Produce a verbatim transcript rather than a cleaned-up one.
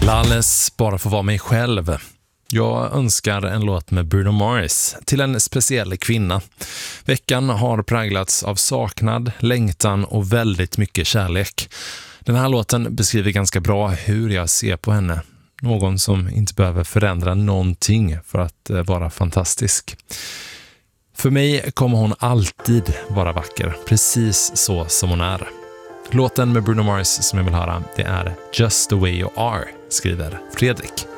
Lales bara får vara mig själv. Jag önskar en låt med Bruno Mars till en speciell kvinna. Veckan har präglats av saknad, längtan och väldigt mycket kärlek. Den här låten beskriver ganska bra hur jag ser på henne. Någon som inte behöver förändra någonting för att vara fantastisk. För mig kommer hon alltid vara vacker, precis så som hon är. Låten med Bruno Mars som jag vill höra, det är Just the way you are, skriver Fredrik.